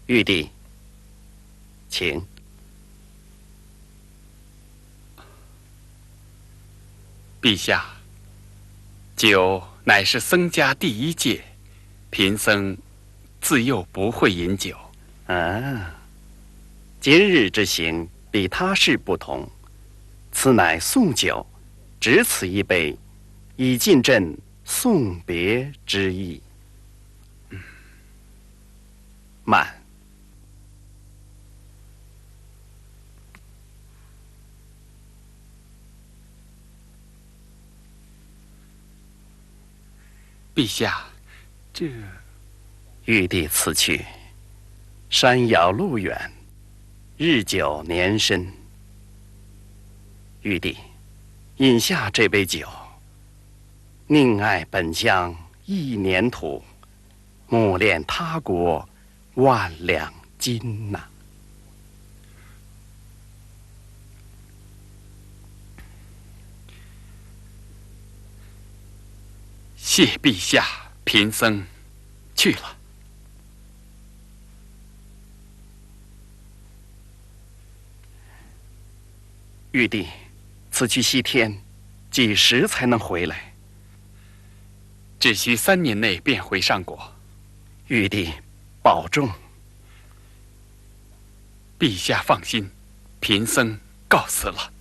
玉帝，请。 陛下，酒乃是僧家第一戒，贫僧自幼不会饮酒。 啊，今日之行比他事不同，此乃送酒，只此一杯，以尽朕送别之意。慢。 陛下，这玉帝此去，山遥路远，日久年深。玉帝，饮下这杯酒，宁爱本疆一年土，慕恋他国万两金呐。 谢陛下，贫僧去了。 玉帝，此去西天，几时才能回来？ 只需3年内便回上国。 玉帝，保重。 陛下放心，贫僧告辞了。